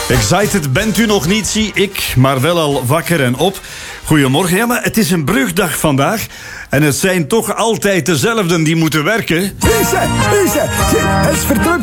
Excited bent u nog niet, zie ik, maar wel al wakker en op. Goedemorgen. Ja, maar het is een brugdag vandaag. En het zijn toch altijd dezelfden die moeten werken. Ilse, het is vertrouwd.